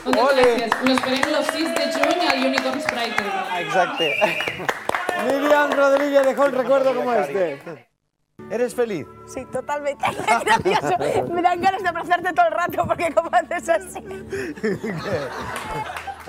Moltes gràcies. Lo esperem el 6 de juny al Unicorn Sprite. Exacte. Miriam Rodríguez dejó el recuerdo como este. ¿Eres feliz? Sí, totalmente. Gracioso. Me dan ganas de abrazarte todo el rato porque como haces así.